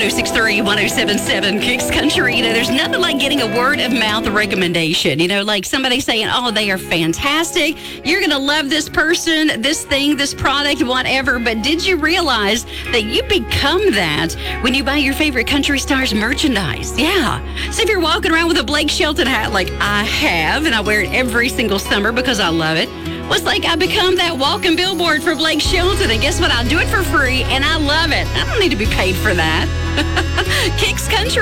1063, 1077 Kicks Country. There's nothing like getting a word of mouth recommendation. Like somebody saying, oh, they are fantastic. You're going to love this person, this thing, this product, whatever. But did you realize that you become that when you buy your favorite country stars merchandise? Yeah. So if you're walking around with a Blake Shelton hat like I have, and I wear it every single summer because I love it, well, it's like I become that walking billboard for Blake Shelton. And guess what? I'll do it for free, and I love it. I don't need to be paid for that. Kicks Country.